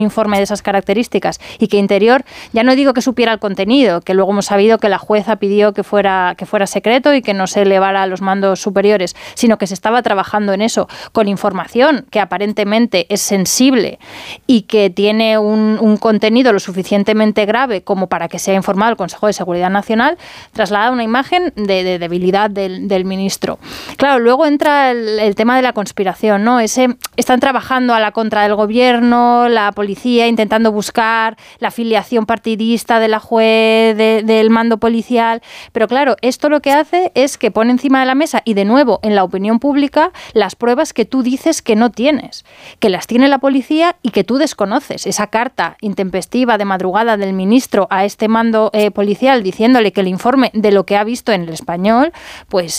informe de esas características y que Interior, ya no digo que supiera el contenido, que luego hemos sabido que la jueza pidió que fuera secreto y que no se elevara a los mandos superiores, sino que se estaba trabajando en eso con información que aparentemente es sensible y que tiene un contenido lo suficientemente grave como para que sea informado el Consejo de Seguridad Nacional, traslada una imagen de debilidad del ministro. Claro, luego entra el tema de la conspiración, ¿no? Están trabajando a la contra del gobierno, la policía intentando buscar la afiliación partidista de la juez, del mando policial, pero claro, esto lo que hace es que pone encima de la mesa y de nuevo en la opinión pública las pruebas que tú dices que no tienes, que las tiene la policía y que tú desconoces. Esa carta intempestiva de madrugada del ministro a este mando policial diciéndole que el informe de lo que ha visto en El Español pues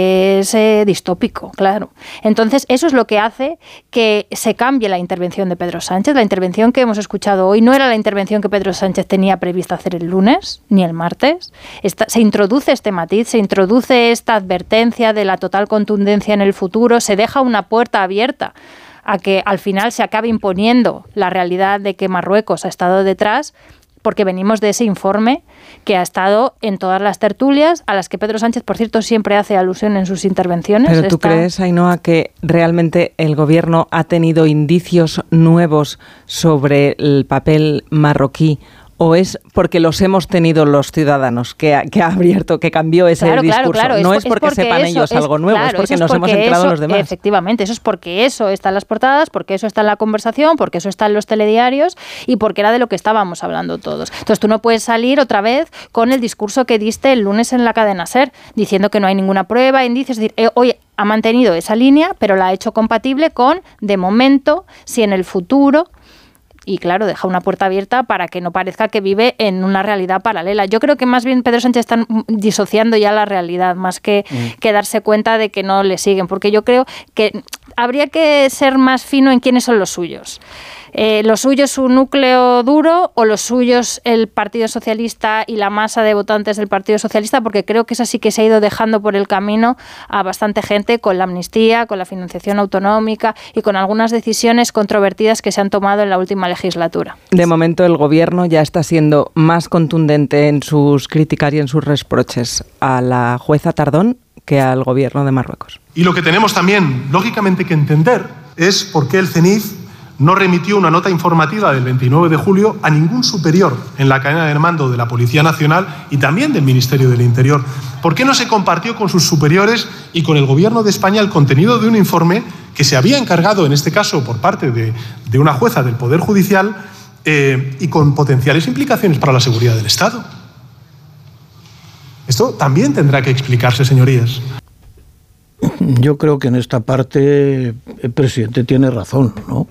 es distópico, claro. Entonces eso es lo que hace que se cambie la intervención de Pedro Sánchez. La intervención que hemos escuchado hoy no era la intervención que Pedro Sánchez tenía prevista hacer el lunes ni el martes. Se introduce este matiz, se introduce esta advertencia de la total contundencia en el futuro, se deja una puerta abierta a que al final se acabe imponiendo la realidad de que Marruecos ha estado detrás, porque venimos de ese informe que ha estado en todas las tertulias, a las que Pedro Sánchez, por cierto, siempre hace alusión en sus intervenciones. ¿Pero tú crees, Ainhoa, que realmente el gobierno ha tenido indicios nuevos sobre el papel marroquí? ¿O es porque los hemos tenido los ciudadanos, que ha abierto, que cambió ese discurso? Claro. No es porque sepan ellos algo nuevo, es porque nos hemos enterado los demás. Efectivamente, eso es porque eso está en las portadas, porque eso está en la conversación, porque eso está en los telediarios y porque era de lo que estábamos hablando todos. Entonces tú no puedes salir otra vez con el discurso que diste el lunes en la cadena SER, diciendo que no hay ninguna prueba, indicios, es decir, hoy ha mantenido esa línea, pero la ha hecho compatible con, de momento, si en el futuro... Y claro, deja una puerta abierta para que no parezca que vive en una realidad paralela. Yo creo que más bien Pedro Sánchez está disociando ya la realidad, más que darse cuenta de que no le siguen. Porque yo creo que habría que ser más fino en quiénes son los suyos. ¿Los suyos su núcleo duro o los suyos el Partido Socialista y la masa de votantes del Partido Socialista? Porque creo que es así que se ha ido dejando por el camino a bastante gente con la amnistía, con la financiación autonómica y con algunas decisiones controvertidas que se han tomado en la última legislatura. De momento el gobierno ya está siendo más contundente en sus críticas y en sus reproches a la jueza Tardón que al gobierno de Marruecos. Y lo que tenemos también, lógicamente, que entender es por qué el CENIF no remitió una nota informativa del 29 de julio a ningún superior en la cadena de mando de la Policía Nacional y también del Ministerio del Interior. ¿Por qué no se compartió con sus superiores y con el Gobierno de España el contenido de un informe que se había encargado, en este caso por parte de una jueza del Poder Judicial y con potenciales implicaciones para la seguridad del Estado? Esto también tendrá que explicarse, señorías. Yo creo que en esta parte el presidente tiene razón, ¿no?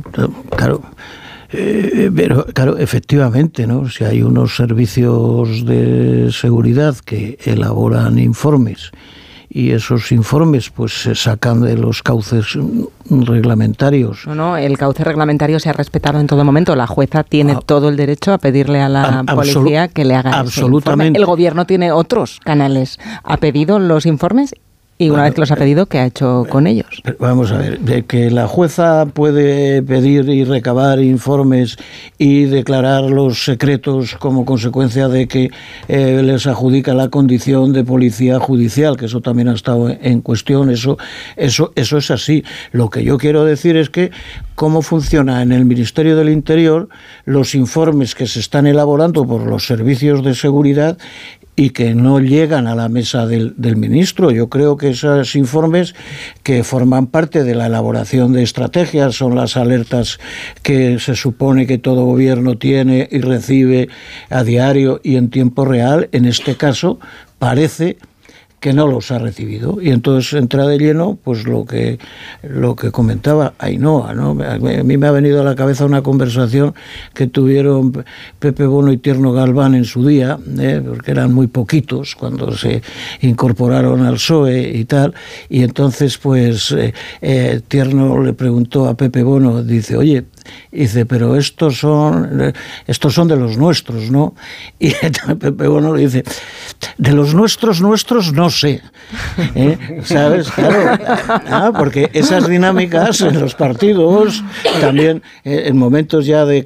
Pero claro, efectivamente, ¿no? Si hay unos servicios de seguridad que elaboran informes y esos informes pues se sacan de los cauces reglamentarios. No, el cauce reglamentario se ha respetado en todo momento. La jueza tiene todo el derecho a pedirle a la policía que le haga ese informe. El gobierno tiene otros canales. ¿Ha pedido los informes? Y una vez que los ha pedido, ¿qué ha hecho con ellos? Vamos a ver, de que la jueza puede pedir y recabar informes y declararlos secretos como consecuencia de que les adjudica la condición de policía judicial, que eso también ha estado en cuestión, eso es así. Lo que yo quiero decir es que cómo funciona en el Ministerio del Interior los informes que se están elaborando por los servicios de seguridad y que no llegan a la mesa del ministro. Yo creo que esos informes que forman parte de la elaboración de estrategias son las alertas que se supone que todo gobierno tiene y recibe a diario y en tiempo real. En este caso parece que no los ha recibido. Y entonces entra de lleno pues lo que comentaba Ainhoa, ¿no? A mí me ha venido a la cabeza una conversación que tuvieron Pepe Bono y Tierno Galván en su día, porque eran muy poquitos cuando se incorporaron al PSOE y tal, y entonces pues Tierno le preguntó a Pepe Bono, dice, oye, pero estos son de los nuestros, ¿no? Y Pepe Bono le dice, de los nuestros no sé, ¿sabes? Claro, porque esas dinámicas en los partidos también en momentos ya de